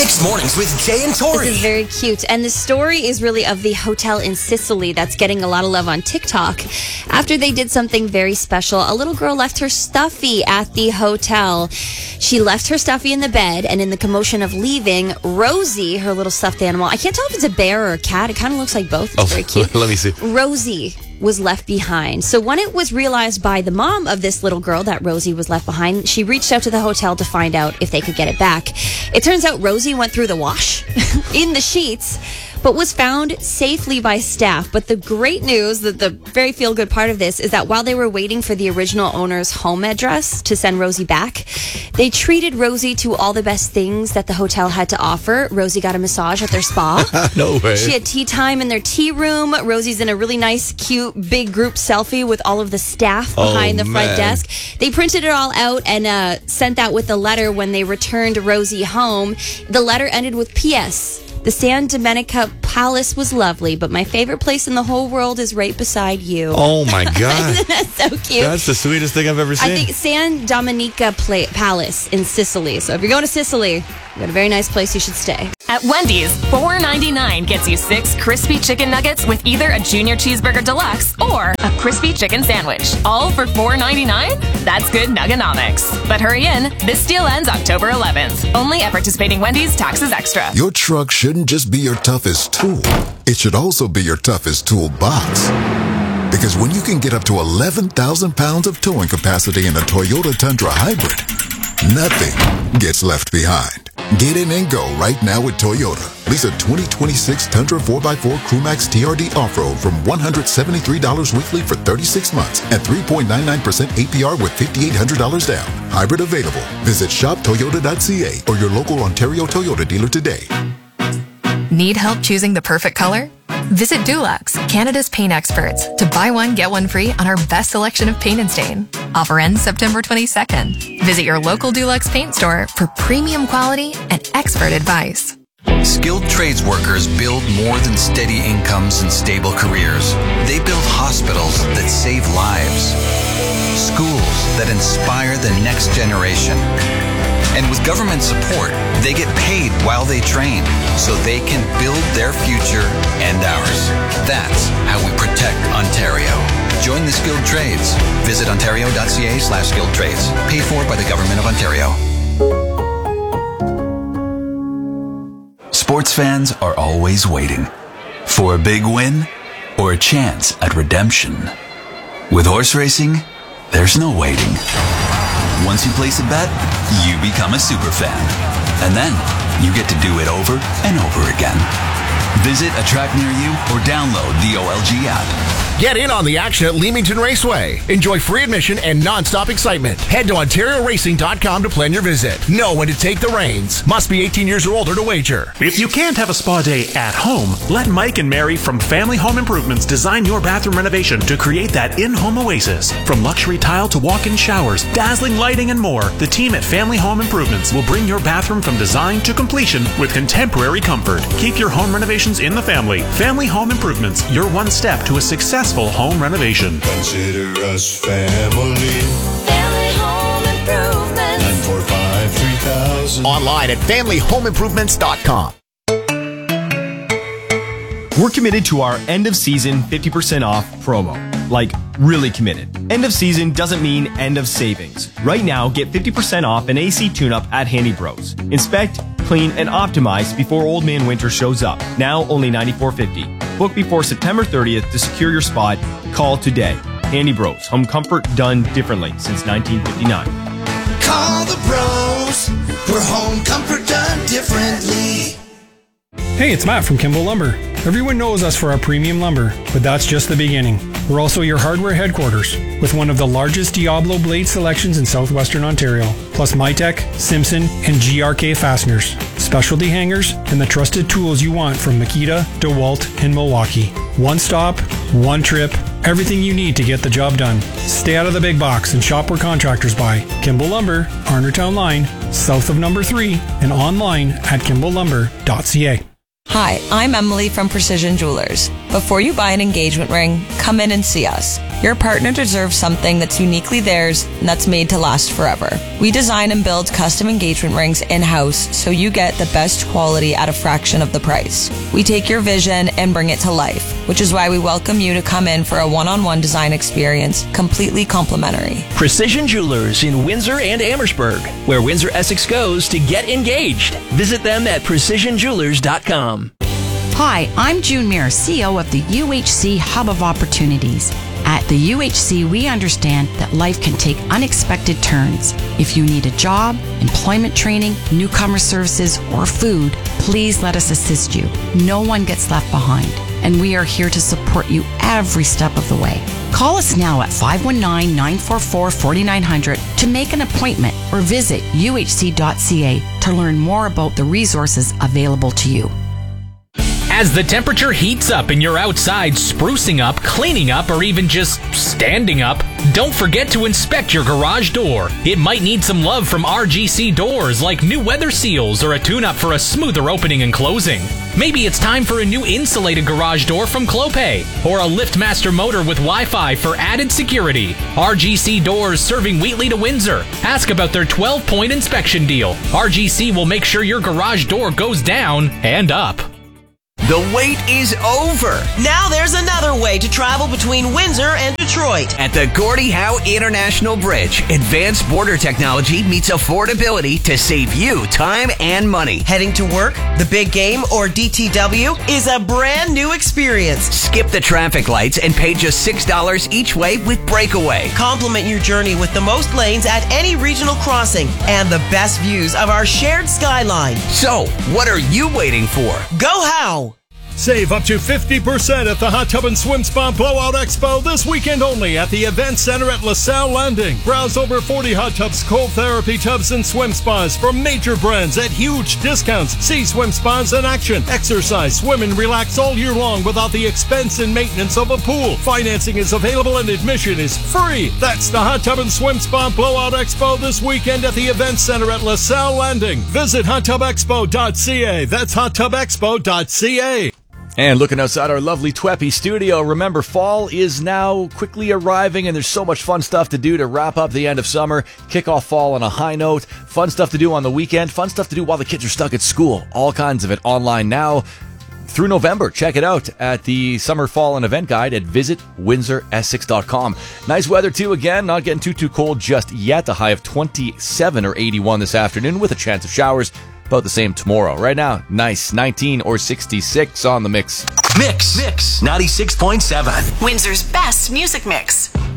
Mixed Mornings with Jay and Tori. This is very cute. And the story is really of the hotel in Sicily that's getting a lot of love on TikTok. After they did something very special, a little girl left her stuffy at the hotel. She left her stuffy in the bed, and in the commotion of leaving, Rosie, her little stuffed animal, I can't tell if it's a bear or a cat. It kind of looks like both. It's very cute. Let me see. Rosie was left behind. So when it was realized by the mom of this little girl that Rosie was left behind, she reached out to the hotel to find out if they could get it back. It turns out Rosie went through the wash in the sheets, but was found safely by staff. But the great news, the very feel-good part of this, is that while they were waiting for the original owner's home address to send Rosie back, they treated Rosie to all the best things that the hotel had to offer. Rosie got a massage at their spa. No way. She had tea time in their tea room. Rosie's in a really nice, cute, big group selfie with all of the staff behind the front desk. They printed it all out and sent that with a letter when they returned Rosie home. The letter ended with P.S. The San Domenica Palace was lovely, but my favorite place in the whole world is right beside you. Oh, my God. Isn't that so cute? That's the sweetest thing I've ever seen. I think San Domenica Palace in Sicily. So if you're going to Sicily, you've got a very nice place you should stay. At Wendy's, $4.99 gets you 6 crispy chicken nuggets with either a Junior Cheeseburger Deluxe or a crispy chicken sandwich. All for $4.99? That's good nuggenomics. But hurry in, this deal ends October 11th. Only at participating Wendy's, taxes extra. Your truck shouldn't just be your toughest tool. It should also be your toughest toolbox. Because when you can get up to 11,000 pounds of towing capacity in a Toyota Tundra Hybrid, nothing gets left behind. Get in and go right now with Toyota. Lease a 2026 Tundra 4x4 Crewmax TRD Off-Road from $173 weekly for 36 months at 3.99% APR with $5,800 down. Hybrid available. Visit shoptoyota.ca or your local Ontario Toyota dealer today. Need help choosing the perfect color? Visit Dulux, Canada's paint experts, to buy one, get one free on our best selection of paint and stain. Offer ends September 22nd. Visit your local Dulux paint store for premium quality and expert advice. Skilled trades workers build more than steady incomes and stable careers. They build hospitals that save lives, schools that inspire the next generation. And with government support, they get paid while they train so they can build their future and ours. That's how we protect Ontario. Join the skilled trades. Visit ontario.ca/skilled trades. Paid for by the Government of Ontario. Sports fans are always waiting for a big win or a chance at redemption. With horse racing, there's no waiting. Once you place a bet, you become a super fan. And then you get to do it over and over again. Visit a track near you or download the OLG app. Get in on the action at Leamington Raceway. Enjoy free admission and non-stop excitement. Head to OntarioRacing.com to plan your visit. Know when to take the reins. Must be 18 years or older to wager. If you can't have a spa day at home, let Mike and Mary from Family Home Improvements design your bathroom renovation to create that in-home oasis. From luxury tile to walk-in showers, dazzling lighting, and more, the team at Family Home Improvements will bring your bathroom from design to completion with contemporary comfort. Keep your home renovations in the family. Family Home Improvements, your one step to a successful home renovation. Consider us family. Family Home Improvements. 945-3000. Online at familyhomeimprovements.com. We're committed to our end of season 50% off promo. Like, really committed. End of season doesn't mean end of savings. Right now, get 50% off an AC tune-up at Handy Bros. Inspect, clean, and optimize before Old Man Winter shows up. Now only $94.50. Book before September 30th to secure your spot. Call today. Handy Bros. Home comfort done differently since 1959. Call the bros. We're home comfort done differently. Hey, it's Matt from Kimball Lumber. Everyone knows us for our premium lumber, but that's just the beginning. We're also your hardware headquarters, with one of the largest Diablo blade selections in southwestern Ontario, plus Mitech, Simpson, and GRK fasteners, specialty hangers, and the trusted tools you want from Makita, DeWalt, and Milwaukee. One stop, one trip, everything you need to get the job done. Stay out of the big box and shop where contractors buy. Kimball Lumber, Arnertown Line, south of number 3, and online at kimballlumber.ca. Hi, I'm Emily from Precision Jewelers. Before you buy an engagement ring, come in and see us. Your partner deserves something that's uniquely theirs and that's made to last forever. We design and build custom engagement rings in-house so you get the best quality at a fraction of the price. We take your vision and bring it to life, which is why we welcome you to come in for a one-on-one design experience, completely complimentary. Precision Jewelers in Windsor and Amherstburg, where Windsor Essex goes to get engaged. Visit them at precisionjewelers.com. Hi, I'm June Muir, CEO of the UHC Hub of Opportunities. At the UHC, we understand that life can take unexpected turns. If you need a job, employment training, newcomer services, or food, please let us assist you. No one gets left behind, and we are here to support you every step of the way. Call us now at 519-944-4900 to make an appointment or visit uhc.ca to learn more about the resources available to you. As the temperature heats up and you're outside sprucing up, cleaning up, or even just standing up, don't forget to inspect your garage door. It might need some love from RGC Doors, like new weather seals or a tune-up for a smoother opening and closing. Maybe it's time for a new insulated garage door from Clopay, or a LiftMaster motor with Wi-Fi for added security. RGC Doors, serving Wheatley to Windsor. Ask about their 12-point inspection deal. RGC will make sure your garage door goes down and up. The wait is over. Now there's another way to travel between Windsor and Detroit. At the Gordie Howe International Bridge, advanced border technology meets affordability to save you time and money. Heading to work, the big game, or DTW is a brand new experience. Skip the traffic lights and pay just $6 each way with Breakaway. Complement your journey with the most lanes at any regional crossing and the best views of our shared skyline. So, what are you waiting for? Go Howe! Save up to 50% at the Hot Tub and Swim Spa Blowout Expo this weekend only at the Event Center at LaSalle Landing. Browse over 40 hot tubs, cold therapy tubs, and swim spas from major brands at huge discounts. See swim spas in action. Exercise, swim, and relax all year long without the expense and maintenance of a pool. Financing is available and admission is free. That's the Hot Tub and Swim Spa Blowout Expo this weekend at the Event Center at LaSalle Landing. Visit hottubexpo.ca. That's hottubexpo.ca. And looking outside our lovely Tweppy studio, remember, fall is now quickly arriving, and there's so much fun stuff to do to wrap up the end of summer, kick off fall on a high note, fun stuff to do on the weekend, fun stuff to do while the kids are stuck at school. All kinds of it online now through November. Check it out at the Summer, Fall, and Event Guide at visitwindsoressex.com. Nice weather, too, again. Not getting too cold just yet. A high of 27 or 81 this afternoon with a chance of showers. About the same tomorrow. Right now, nice 19 or 66 on the mix. Mix 96.7. Windsor's best music mix.